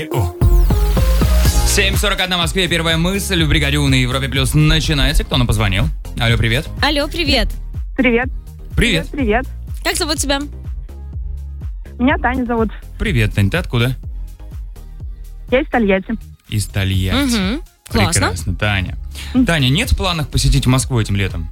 7:41 в Москве. Первая мысль в бригаде У на Европе Плюс начинается. Кто нам позвонил? Алло, привет. Алло, привет. Привет. Привет. Привет. Как зовут тебя? Меня Таня зовут. Привет, Тань, ты откуда? Я из Тольятти. Из Тольятти. Угу. Классно. Прекрасно, Таня. Таня, нет в планах посетить Москву этим летом?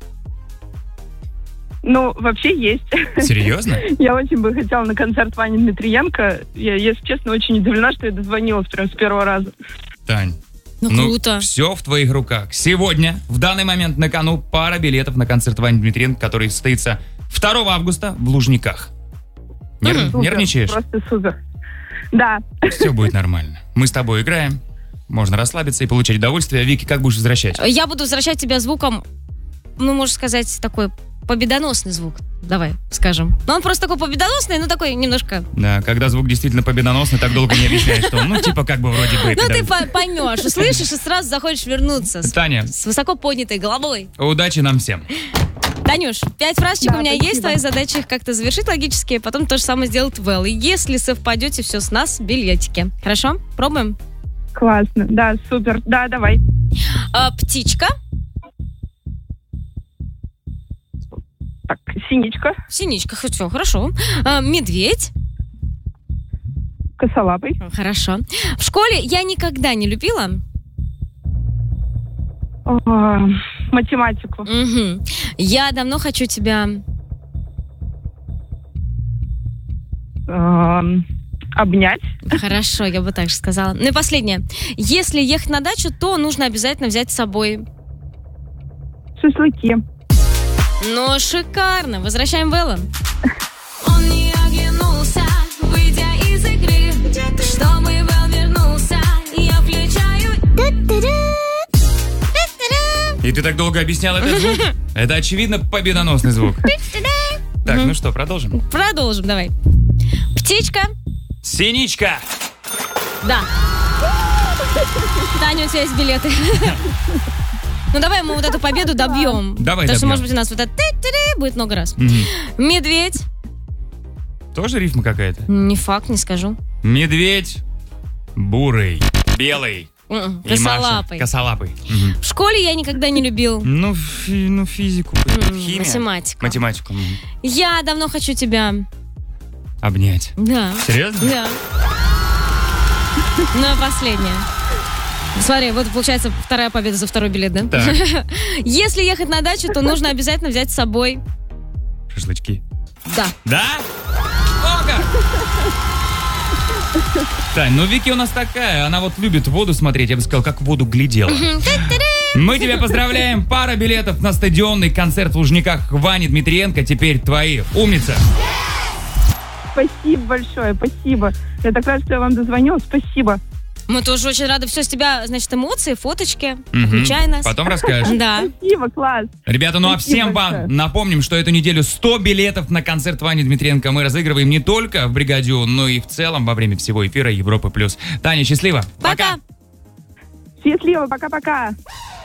Ну, вообще есть. Серьезно? Я очень бы хотела на концерт Вани Дмитриенко. Я, если честно, очень удивлена, что я дозвонилась прям с первого раза. Тань, Ну, круто. все в твоих руках. Сегодня, в данный момент на кону пара билетов на концерт Вани Дмитриенко, который состоится 2 августа в Лужниках. Супер, Нервничаешь? Просто супер. Да. Все будет нормально. Мы с тобой играем. Можно расслабиться и получать удовольствие. Вики, как будешь возвращать? Я буду возвращать тебя звуком, ну, можно сказать, такой победоносный звук. Давай, скажем. Но он просто такой победоносный, но такой немножко... Да, когда звук действительно победоносный, так долго не объясняешь, что он, типа, как бы вроде бы... Ну, ты поймешь, услышишь и сразу захочешь вернуться Таня, с высоко поднятой головой. удачи нам всем. Танюш, 5 фразочек Да, у меня спасибо. есть, твоя задача их как-то завершить логически, а потом то же самое сделать Вэл. И если совпадете, все с нас, билетики. Хорошо? Пробуем? Классно. Да, супер. Да, давай. Птичка. Так, синичка. Синичка, все, хорошо. Медведь. Косолапый. Хорошо. В школе я никогда не любила. Математику. Мгм. Я давно хочу тебя... Обнять. Хорошо, я бы так же сказала. Ну и последнее. Если ехать на дачу, то нужно обязательно взять с собой... Шашлыки. Ну, шикарно. Возвращаем Вэлла. Он не оглянулся, выйдя из игры. Чтобы Вэл вернулся, я включаю. И ты так долго объяснял этот звук? Это, очевидно, победоносный звук. Так, ну что, продолжим? Продолжим, давай. Птичка. Синичка! Да. Таня, у тебя есть билеты. Ну, давай мы вот эту победу добьем. Давай Потому что, добьем. может быть, у нас вот это будет много раз. Медведь. Тоже рифма какая-то? Не факт, не скажу. Медведь бурый, белый. И Маша Косолапый. косолапый. В школе я никогда не любил Ну, физику, химию. математику. Математику. Я давно хочу тебя... Обнять. Да. Серьезно? Да. Ну, а последняя. Смотри, вот получается 2-я победа за 2-й билет, да? Так. Если ехать на дачу, то нужно обязательно взять с собой... Шашлычки. Да. Да? О, как! Тань, ну Вики у нас такая, она вот любит воду смотреть, я бы сказал, как в воду глядела. Мы тебя поздравляем, пара билетов на стадионный концерт в Лужниках Вани Дмитриенко теперь твои. Умница! Спасибо большое, спасибо. Я так рада, что я вам дозвонила. Спасибо. Мы тоже очень рады. Все, с тебя, значит, эмоции, фоточки. Мгм. Включай нас. Потом расскажешь. Да. Спасибо, класс. Ребята, ну а Спасибо всем вам большое. напомним, что эту неделю 100 билетов на концерт Вани Дмитриенко мы разыгрываем не только в бригаде У, но и в целом во время всего эфира Европы+. Таня, счастливо! Пока. Счастливо, пока-пока.